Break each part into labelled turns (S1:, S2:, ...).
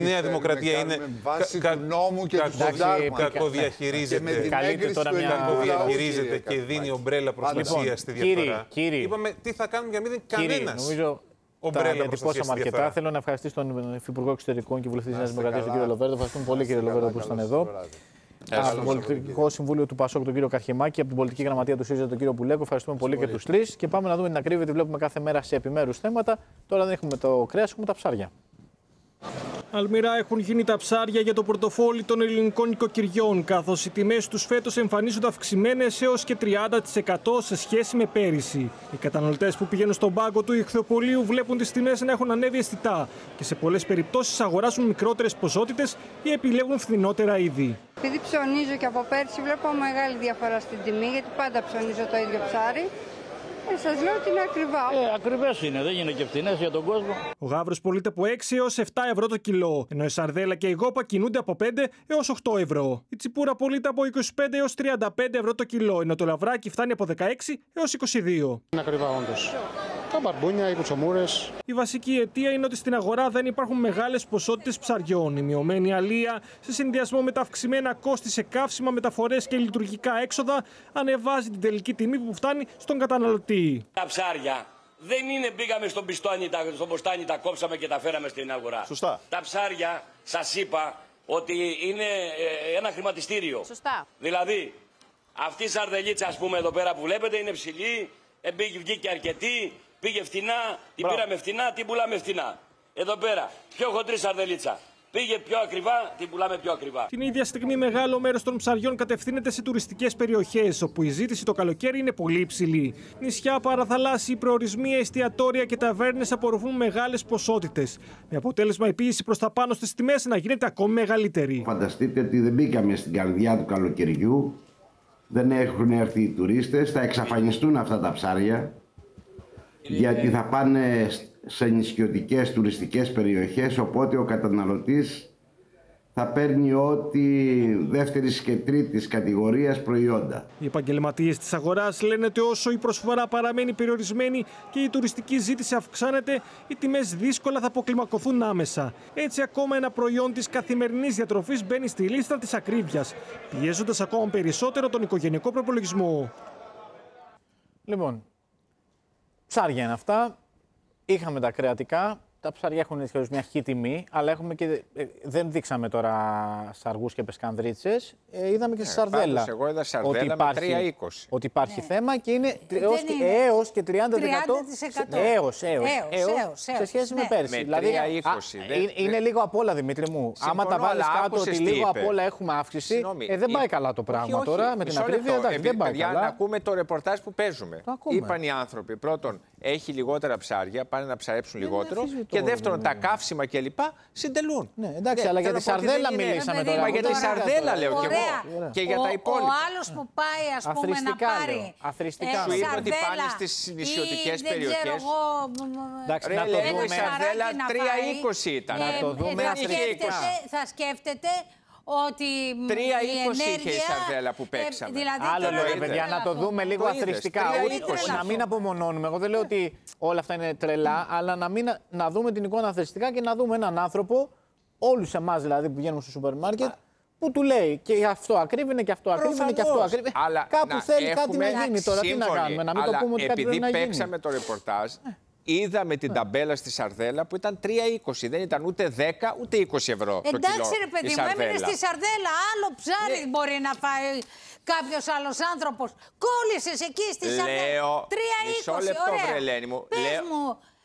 S1: Η Νέα Δημοκρατία είναι
S2: βάση του νόμου και του συντάγματος.
S1: Κακοδιαχειρίζεται και δίνει ομπρέλα προστασία στη διαφορά. Είπαμε τι θα κάνουμε για να μην δίνει κανένας ομπρέλα προστασία στη διαφορά.
S3: Θέλω να ευχαριστήσω τον Υφυπουργό Εξωτερικών και Βουλευτή της Νέας Δημοκρατίας, τον κύριο Λοβέρδο. Ευχαριστούμε πολύ, κύριε Λοβέρδο, που ήσταν εδώ. Από το Πολιτικό Συμβούλιο του ΠΑΣΟΚ, τον κύριο Καρχημάκη, από την Πολιτική Γραμματεία του ΣΥΡΙΖΑ, τον κύριο Πουλέκο. Ευχαριστούμε πολύ και τους τρεις. Και πάμε να δούμε την ακρίβεια, τη βλέπουμε κάθε μέρα σε επιμέρους θέματα. Τώρα δεν έχουμε το κρέας, έχουμε τα ψάρια.
S4: Αλμυρά έχουν γίνει τα ψάρια για το πορτοφόλι των ελληνικών νοικοκυριών, καθώς οι τιμές τους φέτος εμφανίζονται αυξημένες έως και 30% σε σχέση με πέρυσι. Οι καταναλωτές που πηγαίνουν στον πάγκο του ηχθειοπωλείου βλέπουν τις τιμές να έχουν ανέβει αισθητά και σε πολλές περιπτώσεις αγοράζουν μικρότερες ποσότητες ή επιλέγουν φθηνότερα είδη.
S5: Επειδή ψωνίζω και από πέρσι, βλέπω μεγάλη διαφορά στην τιμή, γιατί πάντα ψωνίζω το ίδιο ψάρι. Σας λέω ότι είναι ακριβά.
S6: Ακριβές είναι, δεν είναι και φθηνές για τον κόσμο.
S4: Ο γάβρος πωλείται από 6 έως 7 ευρώ το κιλό, ενώ η σαρδέλα και η γόπα κινούνται από 5 έως 8 ευρώ. Η τσιπούρα πωλείται από 25 έως 35 ευρώ το κιλό, ενώ το λαβράκι φτάνει από 16 έως 22.
S7: Είναι ακριβά όντως. Τα μπαρμπούνια, οι κουτσομούρες.
S4: Η βασική αιτία είναι ότι στην αγορά δεν υπάρχουν μεγάλες ποσότητες ψαριών. Η μειωμένη αλεία, σε συνδυασμό με τα αυξημένα κόστη σε καύσιμα, μεταφορές και λειτουργικά έξοδα, ανεβάζει την τελική τιμή που φτάνει στον καταναλωτή.
S8: Τα ψάρια δεν είναι πήγαμε στον ποστάνι, τα κόψαμε και τα φέραμε στην αγορά.
S2: Σωστά.
S8: Τα ψάρια, σας είπα ότι είναι ένα χρηματιστήριο.
S9: Σωστά.
S8: Δηλαδή, αυτή η σαρδελίτσα, ας πούμε, εδώ πέρα που βλέπετε, είναι ψηλή, βγήκε αρκετή. Πήγε φτηνά, την πήραμε φτηνά, την πουλάμε φτηνά. Εδώ πέρα, πιο χοντρή σαρδελίτσα. Πήγε πιο ακριβά, την πουλάμε πιο ακριβά.
S4: Την ίδια στιγμή, μεγάλο μέρος των ψαριών κατευθύνεται σε τουριστικές περιοχές, όπου η ζήτηση το καλοκαίρι είναι πολύ υψηλή. Νησιά, παραθαλάσσιοι προορισμοί, εστιατόρια και ταβέρνες απορροφούν μεγάλες ποσότητες. Με αποτέλεσμα η πίεση προς τα πάνω στις τιμές να γίνεται ακόμη μεγαλύτερη.
S10: Φανταστείτε ότι δεν μπήκαμε στην καρδιά του καλοκαιριού, δεν έχουν έρθει οι τουρίστες, θα εξαφανιστούν αυτά τα ψάρια. Γιατί θα πάνε σε νησιωτικές τουριστικές περιοχές, οπότε ο καταναλωτής θα παίρνει ό,τι δεύτερης και τρίτης κατηγορίας προϊόντα.
S4: Οι επαγγελματίες της αγοράς λένε ότι όσο η προσφορά παραμένει περιορισμένη και η τουριστική ζήτηση αυξάνεται, οι τιμές δύσκολα θα αποκλιμακωθούν άμεσα. Έτσι, ακόμα ένα προϊόν της καθημερινής διατροφής μπαίνει στη λίστα της ακρίβειας, πιέζοντας ακόμα περισσότερο τον οικογενειακό προπολογισμό.
S3: Λοιπόν, ψάρια είναι αυτά. Είχαμε τα κρεατικά. Τα ψάρια έχουν μια χή τιμή, αλλά έχουμε και. Δεν δείξαμε τώρα σαργούς και πεσκανδρίτσες. Είδαμε και στη σαρδέλα.
S11: Εγώ είδα σαρδέλα με 3,20.
S3: Ότι υπάρχει θέμα και είναι έως και 30%. Έως. Σε σχέση με πέρσι.
S11: Με
S3: δηλαδή,
S11: 3,20.
S3: Είναι λίγο απ' όλα, Δημήτρη μου. Άμα τα βάλεις κάτω ότι λίγο απ' όλα έχουμε αύξηση, δεν πάει καλά το πράγμα τώρα με την ακρίβεια. Δεν πάει καλά.
S11: Να ακούμε το ρεπορτάζ που παίζουμε. Είπαν οι άνθρωποι, πρώτον, έχει λιγότερα ψάρια, πάνε να ψαρέψουν λιγότερο. Και δεύτερον, τα καύσιμα κλπ. Συντελούν.
S3: Ναι, εντάξει, αλλά για τη σαρδέλα μιλήσαμε τώρα.
S11: Μα για τη σαρδέλα λέω κι εγώ. Και για τα υπόλοιπα.
S9: Ο άλλος που πάει, ας πούμε, να πάρει.
S11: Σου είπε ότι πάνε στις νησιωτικές περιοχές.
S3: Εντάξει,
S11: να το δούμε. Η σαρδέλα 3,20 ήταν.
S3: Να το δούμε.
S9: Θα σκέφτεται ότι
S11: 3,20 είχε η σαρδέλα που παίξαμε.
S3: Άλλο λέω, παιδιά, να το δούμε λίγο αθροιστικά. Να μην απομονώνουμε. Εγώ δεν λέω ότι όλα αυτά είναι τρελά, αλλά να δούμε την εικόνα αθροιστικά και να δούμε έναν άνθρωπο, όλους εμάς δηλαδή που βγαίνουμε στο σούπερ μάρκετ, που του λέει και αυτό ακρίβει και αυτό ακρίβει και αυτό ακρίβει. Κάπου θέλει κάτι να γίνει τώρα. Τι να κάνουμε, να μην το πούμε ότι κάτι πρέπει να γίνει.
S11: Επειδή παίξαμε το ρεπορτάζ, είδαμε την ταμπέλα στη σαρδέλα που ήταν 3,20. Δεν ήταν ούτε 10 ούτε 20 ευρώ το κιλό.
S9: Εντάξει ρε παιδί μου, έμεινε στη σαρδέλα. Άλλο ψάρι μπορεί να φάει κάποιος άλλος άνθρωπος. Κόλλησες εκεί στη σαρδέλα.
S11: Λέω,
S9: 3,20.
S11: μισό λεπτό βρε Ελένη μου.
S9: Πες μου,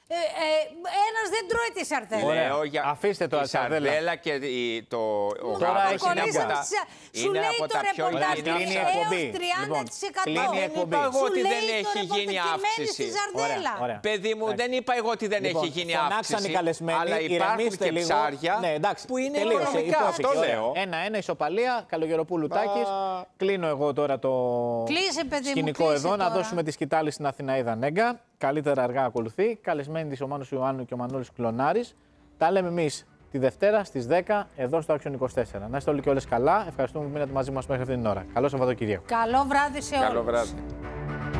S9: ένας δεν τρώει τη σαρδέλα.
S11: Λέω για
S3: αφήστε το
S11: η σαρδέλα και ο γάβρος είναι από τα πιο
S9: υγιεινά. Έως 30%.
S11: Δεν είπα εγώ ότι δεν έχει γίνει αύξηση. Παιδί μου, δεν είπα εγώ ότι δεν έχει γίνει αύξηση. Αλλά υπάρχουν και ψάρια που είναι οικονομικά. Αυτό λέω.
S3: 1-1 ισοπαλία, Καλογεροπούλου Τάκης. Κλείνω εγώ τώρα το σκηνικό εδώ, να δώσουμε τη σκητάλη στην Αθηναίδα Νέγκα. Καλύτερα αργά ακολουθεί. Καλεσμένοι της ο Μάνος Ιωάννου και ο Μανώλης Κλωνάρης. Τα λέμε εμείς τη Δευτέρα στις 10 εδώ στο Action 24. Να είστε όλοι και όλες καλά. Ευχαριστούμε που μείνατε μαζί μας μέχρι αυτήν την ώρα. Καλό Σαββατοκύριακο.
S9: Καλό βράδυ σε όλους.
S11: Καλό βράδυ.